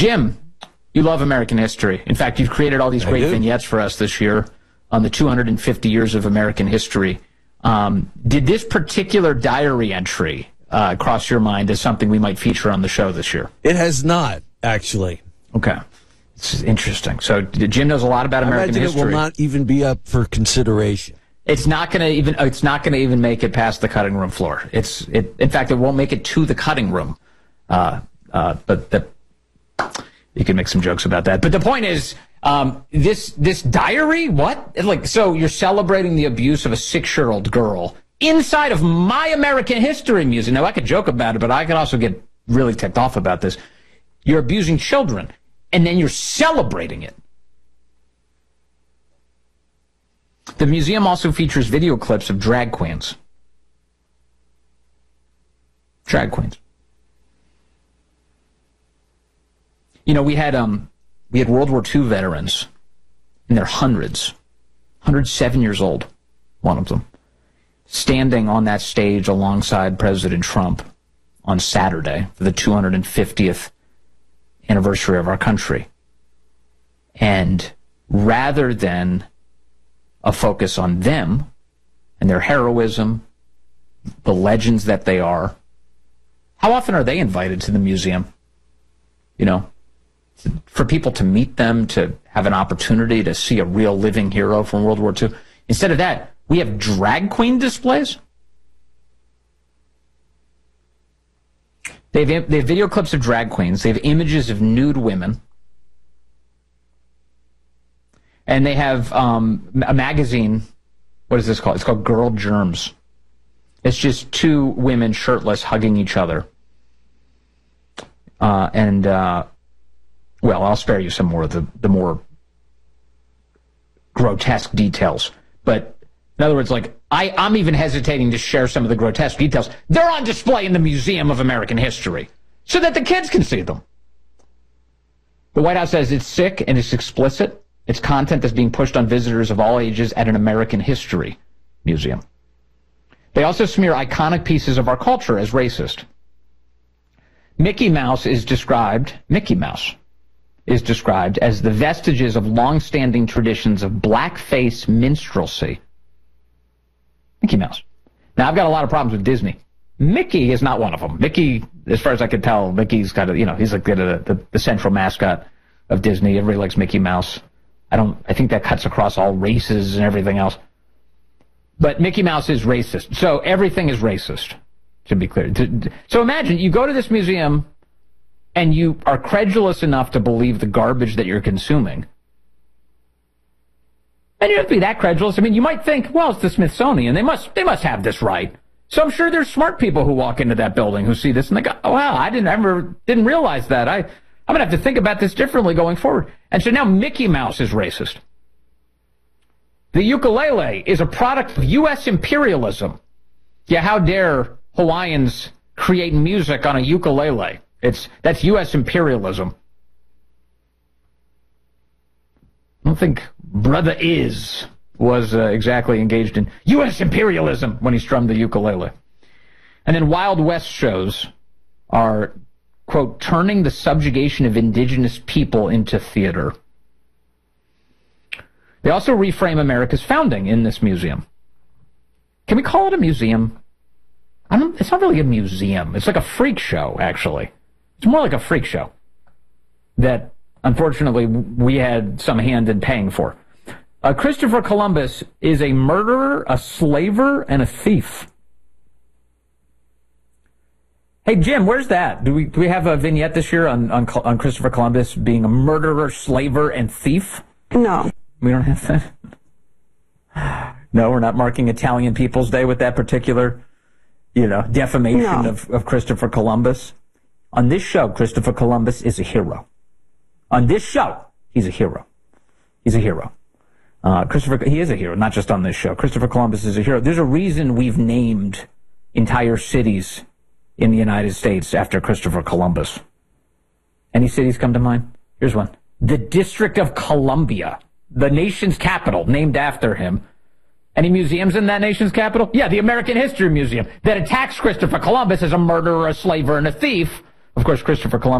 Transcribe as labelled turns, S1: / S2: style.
S1: Jim, you love American history. In fact, you've created all these great vignettes for us this year on the 250 years of American history. Did this particular diary entry cross your mind as something we might feature on the show this year?
S2: It has not, actually.
S1: Okay. It's interesting. So Jim knows a lot about American history.
S2: It will not even be up for consideration.
S1: It's not going to even make it past the cutting room floor. In fact, it won't make it to the cutting room. But you can make some jokes about that. But the point is, this diary, what? So you're celebrating the abuse of a 6-year-old girl inside of My American History Museum. Now, I could joke about it, but I could also get really ticked off about this. You're abusing children, and then you're celebrating it. The museum also features video clips of drag queens. Drag queens. You know, we had World War II veterans, and they're hundreds, 107 years old, one of them, standing on that stage alongside President Trump on Saturday for the 250th anniversary of our country. And rather than a focus on them and their heroism, the legends that they are, how often are they invited to the museum? You know, for people to meet them, to have an opportunity to see a real living hero from World War II. Instead of that, we have drag queen displays. They have video clips of drag queens. They have images of nude women. And they have a magazine. What is this called? It's called Girl Germs. It's just two women shirtless hugging each other. Well, I'll spare you some more of the more grotesque details. But in other words, I'm even hesitating to share some of the grotesque details. They're on display in the Museum of American History so that the kids can see them. The White House says it's sick and it's explicit. It's content that's being pushed on visitors of all ages at an American history museum. They also smear iconic pieces of our culture as racist. Mickey Mouse is described as the vestiges of long-standing traditions of blackface minstrelsy. Mickey Mouse. Now, I've got a lot of problems with Disney. Mickey is not one of them. Mickey, as far as I can tell, Mickey's kind of, he's like the central mascot of Disney. Everybody likes Mickey Mouse. I think that cuts across all races and everything else. But Mickey Mouse is racist. So everything is racist, to be clear. So imagine you go to this museum and you are credulous enough to believe the garbage that you're consuming. And you don't have to be that credulous. I mean, you might think, well, it's the Smithsonian. They must have this right. So I'm sure there's smart people who walk into that building who see this and they go, oh, wow, I didn't realize that. I'm going to have to think about this differently going forward. And so now Mickey Mouse is racist. The ukulele is a product of U.S. imperialism. Yeah, how dare Hawaiians create music on a ukulele? That's U.S. imperialism. I don't think Brother Is was exactly engaged in U.S. imperialism when he strummed the ukulele. And then Wild West shows are, quote, turning the subjugation of indigenous people into theater. They also reframe America's founding in this museum. Can we call it a museum? It's not really a museum. It's like a freak show, actually. It's more like a freak show that, unfortunately, we had some hand in paying for. Christopher Columbus is a murderer, a slaver, and a thief. Hey, Jim, where's that? Do we have a vignette this year on Christopher Columbus being a murderer, slaver, and thief?
S3: No.
S1: We don't have that? No, we're not marking Italian People's Day with that particular, defamation of Christopher Columbus. On this show, Christopher Columbus is a hero. On this show, he's a hero. He's a hero. He is a hero, not just on this show. Christopher Columbus is a hero. There's a reason we've named entire cities in the United States after Christopher Columbus. Any cities come to mind? Here's one. The District of Columbia, the nation's capital, named after him. Any museums in that nation's capital? Yeah, the American History Museum that attacks Christopher Columbus as a murderer, a slaver, and a thief. Of course, Christopher Columbus